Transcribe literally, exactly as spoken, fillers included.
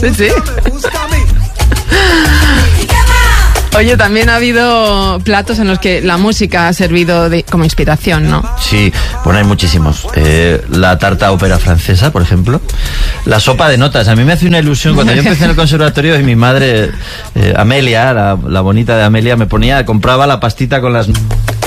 Sí, sí. Oye, también ha habido platos en los que la música ha servido de, como inspiración, ¿no? Sí, bueno, hay muchísimos. Eh, la tarta ópera francesa, por ejemplo. La sopa de notas. A mí me hace una ilusión. Cuando yo empecé en el conservatorio y mi madre, eh, Amelia, la, la bonita de Amelia, me ponía, compraba la pastita con las...